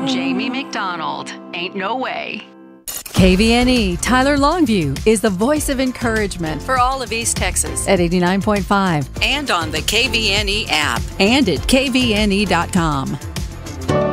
Jamie McDonald. Ain't no way. KVNE Tyler Longview is the voice of encouragement for all of East Texas at 89.5 and on the KVNE app and at kvne.com.